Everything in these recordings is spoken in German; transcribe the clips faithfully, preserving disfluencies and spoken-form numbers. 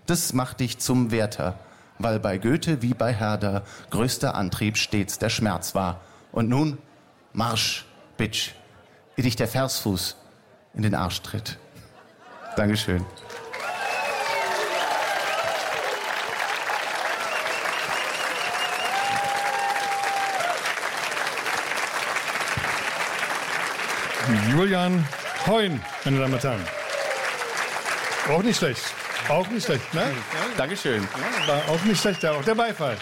Das macht dich zum Werther, weil bei Goethe wie bei Herder größter Antrieb stets der Schmerz war. Und nun Marsch, Bitch, wie dich der Versfuß in den Arsch tritt. Dankeschön. Julian Heun, meine Damen und Herren. Auch nicht schlecht. Auch nicht schlecht, ne? Ja, Dankeschön. Ja, war auch nicht schlecht, auch der Beifall.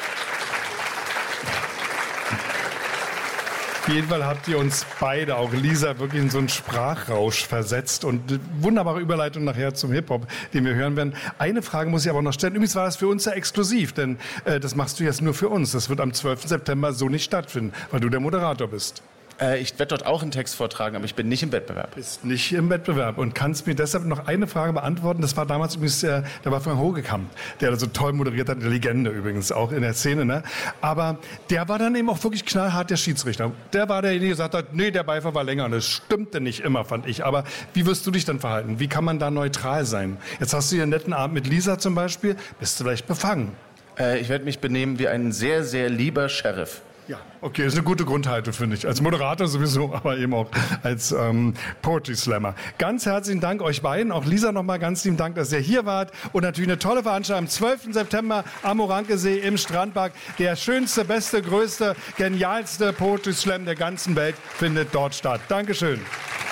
Auf jeden Fall habt ihr uns beide, auch Lisa, wirklich in so einen Sprachrausch versetzt und wunderbare Überleitung nachher zum Hip-Hop, den wir hören werden. Eine Frage muss ich aber noch stellen. Übrigens war das für uns ja exklusiv, denn äh, das machst du jetzt nur für uns. Das wird am zwölften September so nicht stattfinden, weil du der Moderator bist. Äh, ich werde dort auch einen Text vortragen, aber ich bin nicht im Wettbewerb. Bist nicht im Wettbewerb und kannst mir deshalb noch eine Frage beantworten. Das war damals übrigens, äh, da war Frank Hogekamp, der da so toll moderiert hat, eine Legende übrigens, auch in der Szene, ne? Aber der war dann eben auch wirklich knallhart der Schiedsrichter. Der war derjenige, der gesagt hat, nee, der Beifall war länger. Und das stimmte nicht immer, fand ich. Aber wie wirst du dich dann verhalten? Wie kann man da neutral sein? Jetzt hast du hier einen netten Abend mit Lisa zum Beispiel. Bist du vielleicht befangen? Äh, ich werde mich benehmen wie ein sehr, sehr lieber Sheriff. Ja, okay, ist eine gute Grundhaltung, finde ich. Als Moderator sowieso, aber eben auch als ähm, Poetry Slammer. Ganz herzlichen Dank euch beiden, auch Lisa nochmal ganz lieben Dank, dass ihr hier wart. Und natürlich eine tolle Veranstaltung am zwölften September am Orankesee im Strandpark. Der schönste, beste, größte, genialste Poetry Slam der ganzen Welt findet dort statt. Dankeschön.